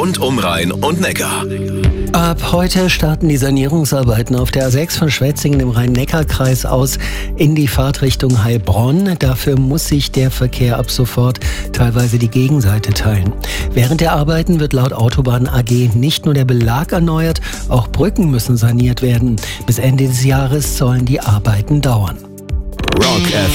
rund um Rhein und Neckar. Ab heute starten die Sanierungsarbeiten auf der A6 von Schwetzingen im Rhein-Neckar-Kreis aus in die Fahrtrichtung Heilbronn. Dafür muss sich der Verkehr ab sofort teilweise die Gegenseite teilen. Während der Arbeiten wird laut Autobahn AG nicht nur der Belag erneuert, auch Brücken müssen saniert werden. Bis Ende des Jahres sollen die Arbeiten dauern. Rock